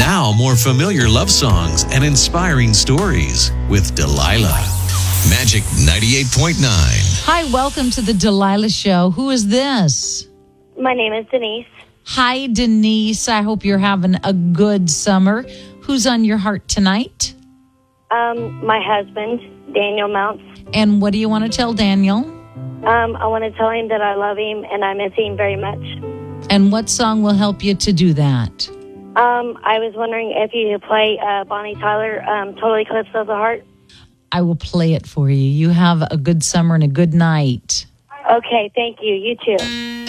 Now, more familiar love songs and inspiring stories with Delilah. Magic 98.9. Hi, welcome to the Delilah Show. Who is this? My name is Denise. Hi, Denise. I hope you're having a good summer. Who's on your heart tonight? My husband, Daniel Mounts. And what do you want to tell Daniel? I want to tell him that I love him and I miss him very much. And what song will help you to do that? I was wondering if you could play Bonnie Tyler, Total Eclipse of the Heart. I will play it for you. You have a good summer and a good night. Okay, thank you. You too.